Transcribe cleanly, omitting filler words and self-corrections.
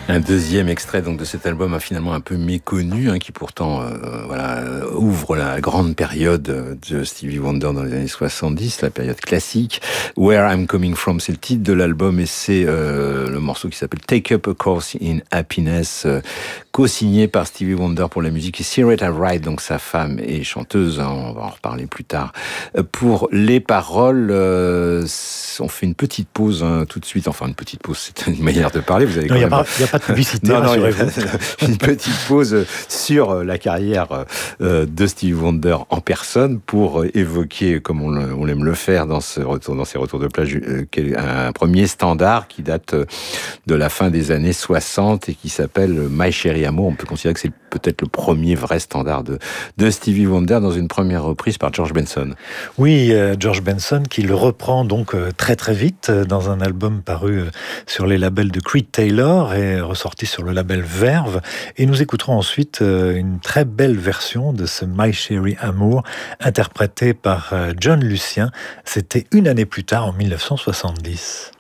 Un deuxième extrait donc de cet album finalement un peu méconnu, qui pourtant ouvre la grande période de Stevie Wonder dans les années 70, la période classique. Where I'm Coming From, c'est le titre de l'album et c'est le morceau qui s'appelle Take Up a Course in Happiness, co-signé par Stevie Wonder pour la musique et Syreeta Wright, donc sa femme et chanteuse, on va en reparler plus tard. Pour les paroles, on fait une petite pause tout de suite, enfin une petite pause, c'est une manière de parler, vous allez il n'y a pas de publicité, rassurez-vous. Une petite pause sur la carrière de Stevie Wonder en personne pour évoquer, comme on aime le faire dans ces retours de plage, un premier standard qui date de la fin des années 60 et qui s'appelle My Cherry Amour. On peut considérer que c'est peut-être le premier vrai standard de Stevie Wonder dans une première reprise par George Benson. Oui, George Benson qui le reprend donc très très vite dans un album paru sur les labels de Creed Taylor et ressorti sur le label Verve. Et nous écouterons ensuite une très belle version de ce My Cherry Amour interprété par John Lucien. C'était une année plus tard, en 1970.